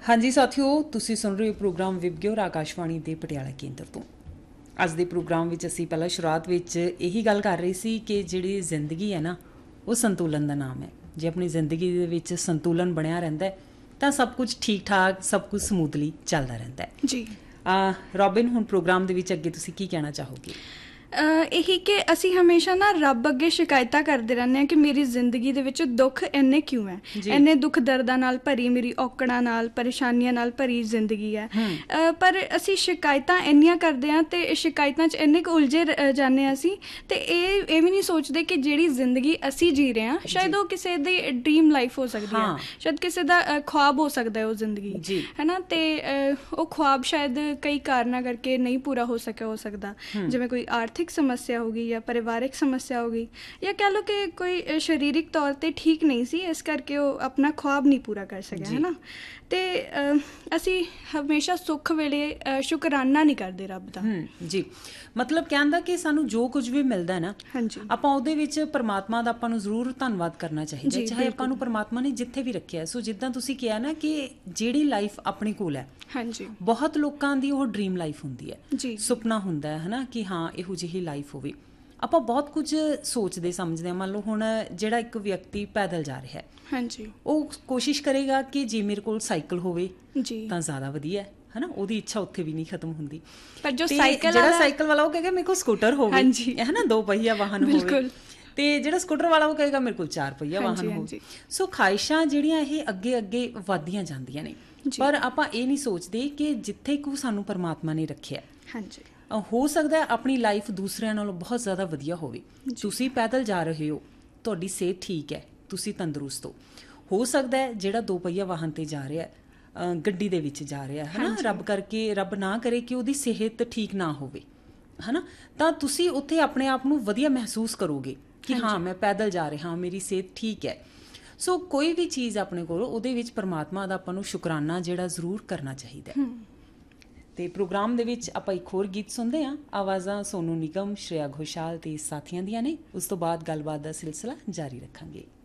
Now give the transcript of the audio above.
ਹਾਂਜੀ ਸਾਥੀਓ, ਤੁਸੀਂ ਸੁਣ ਰਹੇ ਹੋ ਪ੍ਰੋਗਰਾਮ ਵਿਬਗਿਓਰ ਆਕਾਸ਼ਵਾਣੀ ਦੇ ਪਟਿਆਲਾ ਕੇਂਦਰ ਤੋਂ। ਅੱਜ ਦੇ ਪ੍ਰੋਗਰਾਮ ਵਿੱਚ ਅਸੀਂ ਪਹਿਲਾਂ ਸ਼ੁਰੂਆਤ ਵਿੱਚ ਇਹੀ ਗੱਲ ਕਰ ਰਹੇ ਸੀ ਕਿ ਜਿਹੜੀ ਜ਼ਿੰਦਗੀ ਹੈ ਨਾ, ਉਹ ਸੰਤੁਲਨ ਦਾ ਨਾਮ ਹੈ। ਜੇ ਆਪਣੀ ਜ਼ਿੰਦਗੀ ਦੇ ਵਿੱਚ ਸੰਤੁਲਨ ਬਣਿਆ ਰਹਿੰਦਾ ਹੈ ਤਾਂ ਸਭ ਕੁਝ ਠੀਕ ਠਾਕ, ਸਭ ਕੁਝ ਸਮੂਥਲੀ ਚੱਲਦਾ ਰਹਿੰਦਾ ਹੈ ਜੀ। ਰੋਬਿਨ, ਹੁਣ ਪ੍ਰੋਗਰਾਮ ਦੇ ਵਿੱਚ ਅੱਗੇ ਤੁਸੀਂ ਕੀ ਕਹਿਣਾ ਚਾਹੋਗੇ? ਇਹੀ ਕਿ ਅਸੀਂ ਹਮੇਸ਼ਾ ਨਾ ਰੱਬ ਅੱਗੇ ਸ਼ਿਕਾਇਤਾਂ ਕਰਦੇ ਰਹਿੰਦੇ ਹਾਂ ਕਿ ਮੇਰੀ ਜ਼ਿੰਦਗੀ ਦੇ ਵਿੱਚ ਦੁੱਖ ਇੰਨੇ ਕਿਉਂ ਹੈ, ਇੰਨੇ ਦੁੱਖ ਦਰਦਾਂ ਨਾਲ ਭਰੀ, ਮੇਰੀ ਔਕੜਾਂ ਨਾਲ, ਪਰੇਸ਼ਾਨੀਆਂ ਨਾਲ ਭਰੀ ਜ਼ਿੰਦਗੀ ਹੈ। ਪਰ ਅਸੀਂ ਸ਼ਿਕਾਇਤਾਂ ਇੰਨੀਆਂ ਕਰਦੇ ਹਾਂ ਅਤੇ ਸ਼ਿਕਾਇਤਾਂ 'ਚ ਇੰਨੇ ਕੁ ਉਲਝੇ ਜਾਂਦੇ ਹਾਂ ਅਸੀਂ, ਅਤੇ ਇਹ ਵੀ ਨਹੀਂ ਸੋਚਦੇ ਕਿ ਜਿਹੜੀ ਜ਼ਿੰਦਗੀ ਅਸੀਂ ਜੀ ਰਹੇ ਹਾਂ ਸ਼ਾਇਦ ਉਹ ਕਿਸੇ ਦੀ ਡਰੀਮ ਲਾਈਫ ਹੋ ਸਕਦੀ ਹੈ, ਸ਼ਾਇਦ ਕਿਸੇ ਦਾ ਖੁਆਬ ਹੋ ਸਕਦਾ ਹੈ ਉਹ ਜ਼ਿੰਦਗੀ, ਹੈ ਨਾ। ਅਤੇ ਉਹ ਖੁਆਬ ਸ਼ਾਇਦ ਕਈ ਕਾਰਨਾਂ ਕਰਕੇ ਨਹੀਂ ਪੂਰਾ ਹੋ ਸਕਦਾ, ਜਿਵੇਂ ਕੋਈ ਆਰਥਿਕ ਸਮੱਸਿਆ ਹੋ ਗਈ ਜਾਂ ਪਰਿਵਾਰਿਕ ਸਮੱਸਿਆ ਹੋ ਗਈ, ਜਾਂ ਕਹਿ ਲਓ ਕਿ ਕੋਈ ਸਰੀਰਿਕ ਤੌਰ 'ਤੇ ਠੀਕ ਨਹੀਂ ਸੀ, ਇਸ ਕਰਕੇ ਉਹ ਆਪਣਾ ਖੁਆਬ ਨਹੀਂ ਪੂਰਾ ਕਰ ਸਕਿਆ, ਹੈ ਨਾ। ਅਤੇ ਅਸੀਂ ਹਮੇਸ਼ਾ ਸੁੱਖ ਵੇਲੇ ਸ਼ੁਕਰਾਨਾ ਨਹੀਂ ਕਰਦੇ ਰੱਬ ਦਾ। ਜੀ, ਮਤਲਬ ਕਹਿਣ ਦਾ ਕਿ ਸਾਨੂੰ ਜੋ ਕੁਝ ਵੀ ਮਿਲਦਾ ਨਾ, ਹਾਂਜੀ, ਆਪਾਂ ਉਹਦੇ ਵਿੱਚ ਪਰਮਾਤਮਾ ਦਾ ਆਪਾਂ ਨੂੰ ਜ਼ਰੂਰ ਧੰਨਵਾਦ ਕਰਨਾ ਚਾਹੀਦਾ, ਚਾਹੇ ਆਪਾਂ ਨੂੰ ਪਰਮਾਤਮਾ ਨੇ ਜਿੱਥੇ ਵੀ ਰੱਖਿਆ। ਸੋ ਜਿੱਦਾਂ ਤੁਸੀਂ ਕਿਹਾ ਨਾ ਕਿ ਜਿਹੜੀ ਲਾਈਫ ਆਪਣੇ ਕੋਲ ਹੈ, ਹਾਂਜੀ, ਬਹੁਤ ਲੋਕਾਂ ਦੀ ਉਹ ਡਰੀਮ ਲਾਈਫ ਹੁੰਦੀ ਹੈ, ਜੀ, ਸੁਪਨਾ ਹੁੰਦਾ ਹੈ ਨਾ ਕਿ ਹਾਂ ਇਹੋ ਜਿਹੀ ਲਾਈਫ ਹੋਵੇ। ਆਪਾਂ ਬਹੁਤ ਕੁਝ ਸੋਚਦੇ ਸਮਝਦੇ ਹਾਂ। ਮੰਨ ਲਓ ਹੁਣ ਜਿਹੜਾ ਇੱਕ ਵਿਅਕਤੀ ਪੈਦਲ ਜਾ ਰਿਹਾ ਹੈ, ਹਾਂਜੀ, ਉਹ ਕੋਸ਼ਿਸ਼ ਕਰੇਗਾ ਕਿ ਜੇ ਮੇਰੇ ਕੋਲ ਸਾਈਕਲ ਹੋਵੇ ਜੀ ਤਾਂ ਜ਼ਿਆਦਾ ਵਧੀਆ ਹੈ ਨਾ। ਉਹਦੀ ਇੱਛਾ ਉੱਥੇ ਵੀ ਨਹੀਂ ਖਤਮ ਹੁੰਦੀ। ਪਰ ਜੋ ਜਿਹੜਾ ਸਾਈਕਲ ਵਾਲਾ ਉਹ ਕਹੇਗਾ ਮੇਰੇ ਕੋਲ ਸਕੂਟਰ ਹੋਵੇ, ਹੈ ਨਾ, 2 ਪਹੀਆ ਵਾਹਨ ਹੋਵੇ। ਤੇ ਜਿਹੜਾ ਸਕੂਟਰ ਵਾਲਾ ਉਹ ਕਹੇਗਾ ਮੇਰੇ ਕੋਲ 4 ਪਹੀਆ ਵਾਹਨ ਹੋਵੇ। ਸੋ ਖਾਹਿਸ਼ਾਂ ਜਿਹੜੀਆਂ ਇਹ ਅੱਗੇ ਅੱਗੇ ਵੱਧਦੀਆਂ ਜਾਂਦੀਆਂ ਨੇ, ਪਰ ਆਪਾਂ ਇਹ ਨਹੀਂ ਸੋਚਦੇ ਕਿ ਜਿੱਥੇ ਕੁ ਸਾਨੂੰ ਪਰਮਾਤਮਾ ਨੇ ਰੱਖਿਆ, ਹਾਂਜੀ, ਹੋ ਸਕਦਾ ਆਪਣੀ ਲਾਈਫ ਦੂਸਰਿਆਂ ਨਾਲੋਂ ਬਹੁਤ ਜ਼ਿਆਦਾ ਵਧੀਆ ਹੋਵੇ। ਤੁਸੀਂ ਪੈਦਲ ਜਾ ਰਹੇ ਹੋ, ਤੁਹਾਡੀ ਸਿਹਤ ਠੀਕ ਹੈ, ਤੁਸੀਂ ਤੰਦਰੁਸਤ ਹੋ ਸਕਦਾ ਹੈ ਜਿਹੜਾ 2 ਪਹੀਆ ਵਾਹਨ 'ਤੇ ਜਾ ਰਿਹਾ, ਗੱਡੀ ਦੇ ਵਿੱਚ ਜਾ ਰਿਹਾ, ਹੈ ਨਾ, ਰੱਬ ਨਾ ਕਰੇ ਕਿ ਉਹਦੀ ਸਿਹਤ ਠੀਕ ਨਾ ਹੋਵੇ, ਹੈ ਨਾ, ਤਾਂ ਤੁਸੀਂ ਉੱਥੇ ਆਪਣੇ ਆਪ ਨੂੰ ਵਧੀਆ ਮਹਿਸੂਸ ਕਰੋਗੇ ਕਿ ਹਾਂ ਮੈਂ ਪੈਦਲ ਜਾ ਰਿਹਾ, ਮੇਰੀ ਸਿਹਤ ਠੀਕ ਹੈ। ਸੋ ਕੋਈ ਵੀ ਚੀਜ਼ ਆਪਣੇ ਕੋਲ, ਉਹਦੇ ਵਿੱਚ ਪਰਮਾਤਮਾ ਦਾ ਆਪਾਂ ਨੂੰ ਸ਼ੁਕਰਾਨਾ ਜਿਹੜਾ ਜ਼ਰੂਰ ਕਰਨਾ ਚਾਹੀਦਾ। ਤੇ ਪ੍ਰੋਗਰਾਮ ਦੇ ਵਿੱਚ ਆਪਾਂ ਇੱਕ ਹੋਰ ਗੀਤ ਸੁਣਦੇ ਹਾਂ। ਆਵਾਜ਼ਾਂ ਸੋਨੂ ਨਿਗਮ, ਸ਼੍ਰੇਆ ਘੋਸ਼ਾਲ ਤੇ ਸਾਥੀਆਂ ਦੀਆਂ ਨੇ। ਉਸ ਤੋਂ ਬਾਅਦ ਗੱਲਬਾਤ ਦਾ ਸਿਲਸਿਲਾ ਜਾਰੀ ਰੱਖਾਂਗੇ।